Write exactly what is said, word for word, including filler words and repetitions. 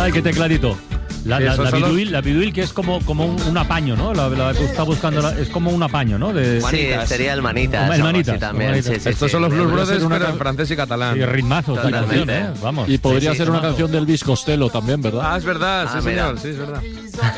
Ay, qué tecladito. La, Sí, la, eso la, solo- biduil, la biduil que es como, como un, un apaño, ¿no? La, la que está buscando la- es como un apaño, ¿no? De, Sí, Manitas. sería el Manitas. El o algo Manitas, así también, Manitas. sí, sí, Estos sí. son los Blues Podría ser Brothers, una pero can- en francés y catalán. y ritmazos de Totalmente. canción, ¿eh? Vamos. Y podría Sí, sí, ser una temazo. canción del Elvis Costello también, ¿verdad? Ah, es verdad, Ah, sí, mira. señor, sí, es verdad.